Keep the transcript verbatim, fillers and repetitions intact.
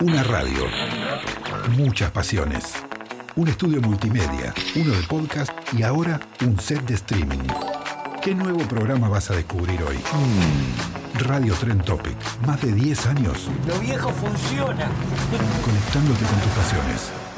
Una radio, muchas pasiones, un estudio multimedia, uno de podcast y ahora un set de streaming. ¿Qué nuevo programa vas a descubrir hoy? Mm, Radio Trend Topic, más de diez años. Lo viejo funciona. Conectándote con tus pasiones.